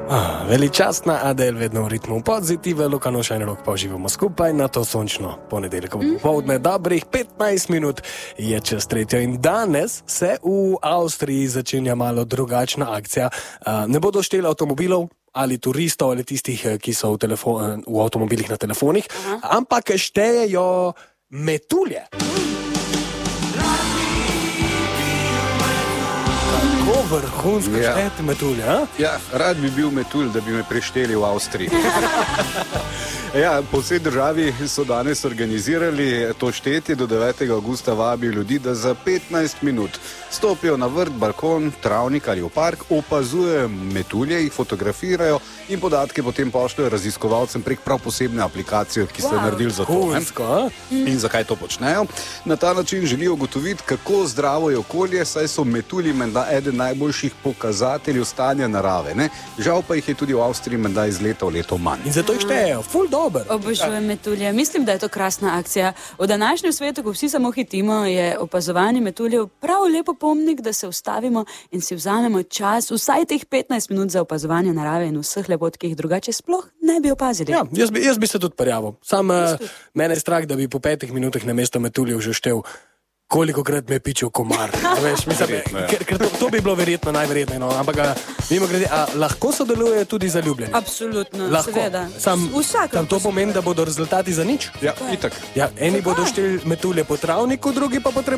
Veličastna Adel, vedno v ritmu pozitive, Luka Nuša in Rok pa uživamo skupaj na to sončno ponedeljkovo popoldne. Dobrih 15 minut je čez 3. In danes se v Avstriji začenja malo drugačna akcija. Ne bodo šteli avtomobilov ali turistov ali tistih, ki so v avtomobilih na telefonih, ampak štejejo metulje. Vrhunsko šteti metulj, a? Ja, rad bi bil metulj, da bi me prešteli v Avstriji. Po vsej državi so danes organizirali to štetje. Do 9. avgusta vabijo ljudi, da za 15 minut stopijo na vrt, balkon, travnik ali v park, opazujejo metulje, jih fotografirajo in podatke potem pošljajo raziskovalcem prek prav posebne aplikacije, ki so naredili za to. In zakaj to počnejo? Na ta način želijo ugotoviti, kako zdravo je okolje, saj so metulji menda eden najboljših pokazateljev stanja narave. Ne? Žal pa jih je tudi v Avstriji menda iz leta v leto manj. In zato jih štejejo, ful dober. Obožujem metulje. Mislim, da je to krasna akcija. V današnjem svetu, ko vsi samo hitimo, je opazovanje metuljev prav lepo pomnik, da se ustavimo in si vzamemo čas, vsaj teh 15 minut za opazovanje narave in vseh lepot, ki jih drugače sploh ne bi opazili. Ja, jaz bi se tudi prijavil. Mene je strah, da bi po 5 minutah namesto metuljev že štel, kolikokrat me je pičil komar. Ker to bi bilo verjetno najverjetneje. No. Ampak lahko sodelujejo tudi zaljubljeni? Absolutno, lahko. Seveda. To pomeni, da bodo rezultati za nič? Ja, itak. Ja, eni bodo šteli metulje po travniku, drugi pa